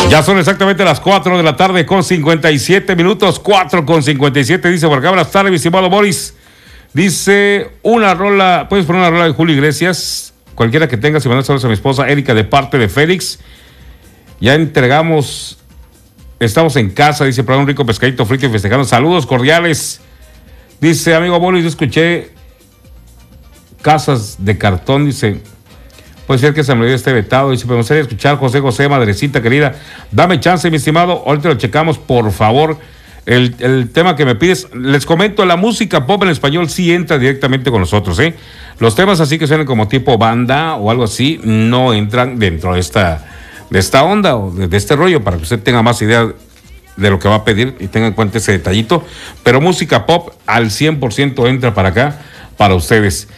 Ya son exactamente las 4 de la tarde con 57 minutos. 4 con 57, dice por acá. Buenas tardes, mi estimado Boris. Dice una rola, puedes poner una rola de Julio Iglesias, cualquiera que tengas, y mandar saludos a mi esposa Erika de parte de Félix. Ya entregamos, estamos en casa, dice, para un rico pescadito frito y festejando. Saludos cordiales. Dice, amigo Boris, yo escuché Casas de Cartón, dice, puede ser que esa melodía esté vetado, dice, pero me gustaría escuchar José, madrecita querida. Dame chance, mi estimado, ahorita lo checamos, por favor. El tema que me pides, les comento, la música pop en español sí entra directamente con nosotros, ¿eh? Los temas así que suenan como tipo banda o algo así, no entran dentro de esta onda o de este rollo, para que usted tenga más idea de lo que va a pedir y tenga en cuenta ese detallito. Pero música pop al 100% entra para acá, para ustedes.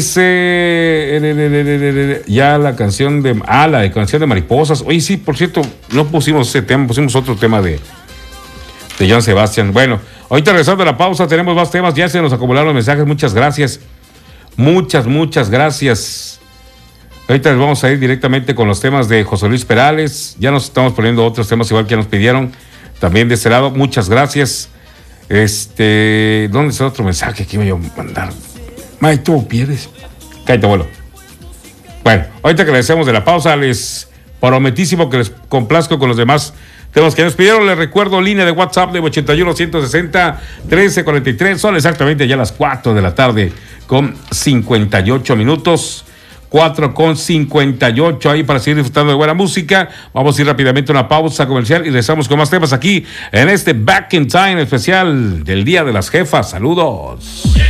Dice ya la canción de la canción de Mariposas. Oye, sí, por cierto, no pusimos ese tema, pusimos otro tema de Joan Sebastián. Bueno, ahorita regresando a la pausa, tenemos más temas, ya se nos acumularon los mensajes, muchas gracias. Muchas gracias. Ahorita les vamos a ir directamente con los temas de José Luis Perales. Ya nos estamos poniendo otros temas igual que nos pidieron. También de este lado, muchas gracias. ¿Dónde está otro mensaje que iba a mandar? May, tú pierdes. Cállate, abuelo. Bueno, ahorita que le decimos de la pausa, les prometísimo que les complazco con los demás temas que nos pidieron. Les recuerdo, línea de WhatsApp de 81-160-1343. Son exactamente ya las 4 de la tarde con 58 minutos. 4 con 58 ahí para seguir disfrutando de buena música. Vamos a ir rápidamente a una pausa comercial y regresamos con más temas aquí en este Back in Time especial del Día de las Jefas. Saludos.